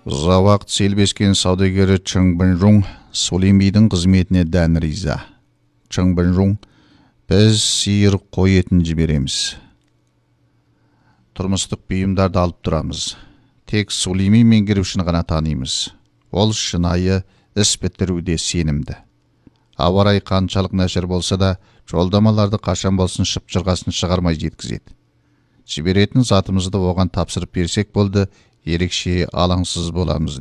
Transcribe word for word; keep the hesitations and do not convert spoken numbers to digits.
Ұзақ уақыт селбескен саудагері Чың Бын-рұң Сулеймидің қызметіне дән риза. Чың Бын-рұң, біз сиыр қой етін жібереміз. Тұрмыстық бұйымдарды алып тұрамыз. Тек Сулейми меңгерушіні ғана танимыз. Ол шынайы іс бітіруде сенімді. Ауа райы қаншалық нашар болса да, жолдамаларды қашан болсын шып-жырғасын шығармай жеткізеді. Жіберетін затымызды оған тапсырып берсек болды, ерекше алаңсыз боламыз.